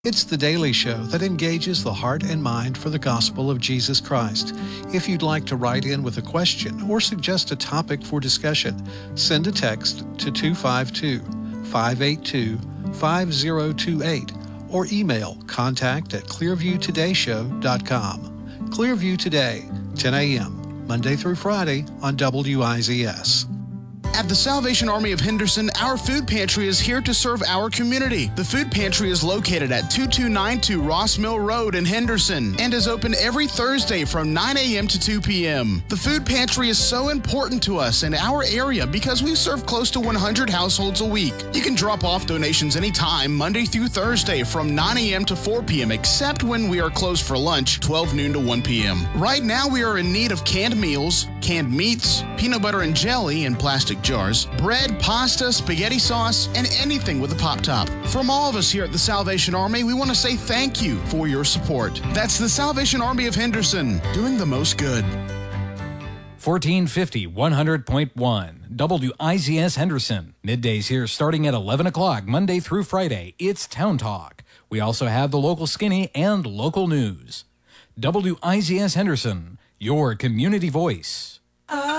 It's the daily show that engages the heart and mind for the gospel of Jesus Christ. If you'd like to write in with a question or suggest a topic for discussion, send a text to 252-582-5028 or email contact@clearviewtodayshow.com. Clearview Today, 10 a.m., Monday through Friday on WIZS. At the Salvation Army of Henderson, our food pantry is here to serve our community. The food pantry is located at 2292 Ross Mill Road in Henderson and is open every Thursday from 9 a.m. to 2 p.m. The food pantry is so important to us in our area because we serve close to 100 households a week. You can drop off donations anytime, Monday through Thursday from 9 a.m. to 4 p.m., except when we are closed for lunch, 12 noon to 1 p.m. Right now, we are in need of canned meals, canned meats, peanut butter and jelly in plastic jars, bread, pasta, spaghetti sauce, and anything with a pop top. From all of us here at the Salvation Army, we want to say thank you for your support. That's the Salvation Army of Henderson, doing the most good. 1450 100.1 WIZS Henderson. Middays here starting at 11 o'clock Monday through Friday. It's Town Talk. We also have the local skinny and local news. WIZS Henderson, your community voice.